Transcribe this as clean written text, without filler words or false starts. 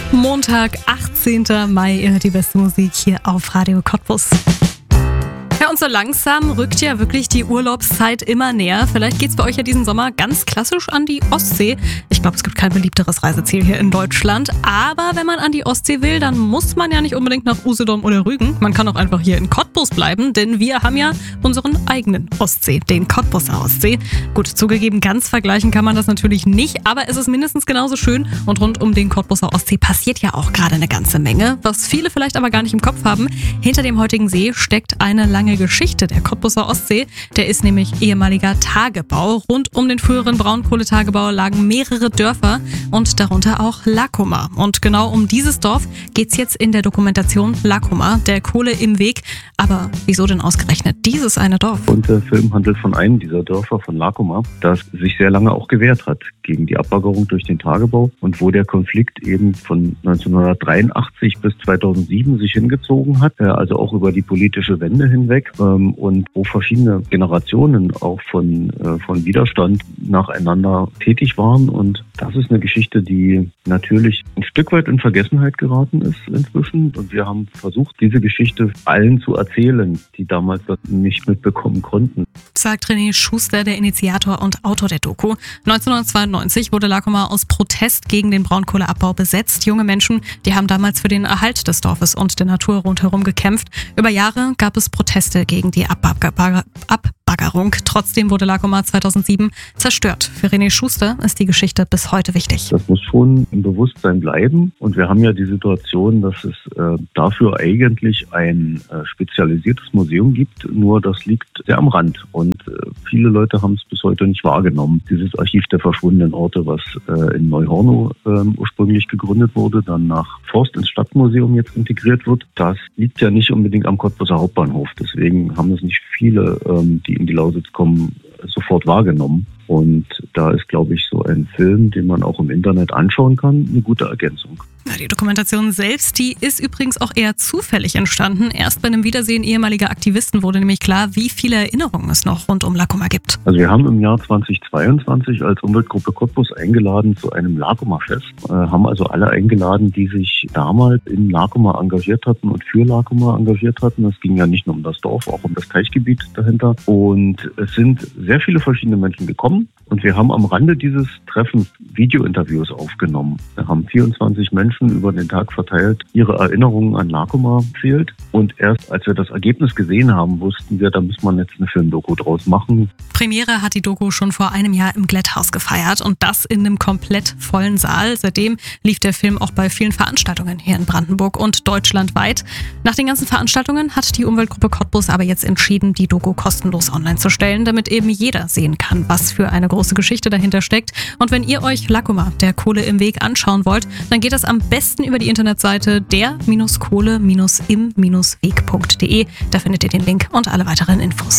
Montag, 18. Mai, ihr hört die beste Musik hier auf Radio Cottbus. Ja, und so langsam rückt ja wirklich die Urlaubszeit immer näher. Vielleicht geht's bei euch ja diesen Sommer ganz klassisch an die Ostsee. Ich glaube, es gibt kein beliebteres Reiseziel hier in Deutschland. Aber wenn man an die Ostsee will, dann muss man ja nicht unbedingt nach Usedom oder Rügen. Man kann auch einfach hier in Cottbus bleiben, denn wir haben ja unseren eigenen Ostsee, den Cottbuser Ostsee. Gut, zugegeben, ganz vergleichen kann man das natürlich nicht, aber es ist mindestens genauso schön. Und rund um den Cottbuser Ostsee passiert ja auch gerade eine ganze Menge. Was viele vielleicht aber gar nicht im Kopf haben, hinter dem heutigen See steckt eine lange Geschichte. Der Cottbuser Ostsee, der ist nämlich ehemaliger Tagebau. Rund um den früheren Braunkohletagebau lagen mehrere Dörfer und darunter auch Lacuma. Und genau um dieses Dorf geht's jetzt in der Dokumentation Lacuma, der Kohle im Weg. Aber wieso denn ausgerechnet dieses eine Dorf? Und der Film handelt von einem dieser Dörfer, von Lacuma, das sich sehr lange auch gewehrt hat gegen die Abbaggerung durch den Tagebau und wo der Konflikt eben von 1983 bis 2007 sich hingezogen hat, also auch über die politische Wende hinweg, und wo verschiedene Generationen auch von Widerstand nacheinander tätig waren. Und das ist eine Geschichte, die natürlich ein Stück weit in Vergessenheit geraten ist inzwischen. Und wir haben versucht, diese Geschichte allen zu erzählen, die damals das nicht mitbekommen konnten. Sagt René Schuster, der Initiator und Autor der Doku. 1992 wurde Lacuma aus Protest gegen den Braunkohleabbau besetzt. Junge Menschen, die haben damals für den Erhalt des Dorfes und der Natur rundherum gekämpft. Über Jahre gab es Proteste gegen die Abbaggerung. Trotzdem wurde Lacuma 2007 zerstört. Für René Schuster ist die Geschichte bis heute wichtig. Das muss schon im Bewusstsein bleiben. Und wir haben ja die Situation, dass es dafür eigentlich ein spezialisiertes Museum gibt. Nur das liegt sehr am Rand. Und viele Leute haben es bis heute nicht wahrgenommen. Dieses Archiv der verschwundenen Orte, was in Neuhornow ursprünglich gegründet wurde, dann nach Forst ins Stadtmuseum jetzt integriert wird, das liegt ja nicht unbedingt am Cottbuser Hauptbahnhof. Deswegen haben es nicht viele, die in die Lausitz kommen, sofort wahrgenommen. Und da ist, glaube ich, so ein Film, den man auch im Internet anschauen kann, eine gute Ergänzung. Ja, die Dokumentation selbst, die ist übrigens auch eher zufällig entstanden. Erst bei einem Wiedersehen ehemaliger Aktivisten wurde nämlich klar, wie viele Erinnerungen es noch rund um Lacuma gibt. Also wir haben im Jahr 2022 als Umweltgruppe Cottbus eingeladen zu einem Lacuma-Fest. Haben also alle eingeladen, die sich damals in Lacuma engagiert hatten und für Lacuma engagiert hatten. Es ging ja nicht nur um das Dorf, auch um das Teichgebiet dahinter. Und es sind sehr viele verschiedene Menschen gekommen. Und wir haben am Rande dieses Treffens Videointerviews aufgenommen. Wir haben 24 Menschen über den Tag verteilt ihre Erinnerungen an Lacuma erzählt. Und erst als wir das Ergebnis gesehen haben, wussten wir, da muss man jetzt eine Filmdoku draus machen. Premiere hat die Doku schon vor einem Jahr im Glätthaus gefeiert und das in einem komplett vollen Saal. Seitdem lief der Film auch bei vielen Veranstaltungen hier in Brandenburg und deutschlandweit. Nach den ganzen Veranstaltungen hat die Umweltgruppe Cottbus aber jetzt entschieden, die Doku kostenlos online zu stellen, damit eben jeder sehen kann, was für eine große Geschichte dahinter steckt. Und wenn ihr euch Lacuma, der Kohle im Weg, anschauen wollt, dann geht das am besten über die Internetseite der-kohle-im-weg.de. Da findet ihr den Link und alle weiteren Infos.